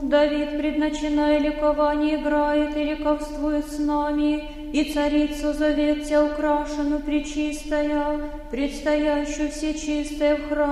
Давид, предначиная ликование, играет и ликовствует с нами, и царицу зовет тебя украшенную, пречистая, предстоящую всечистая в храме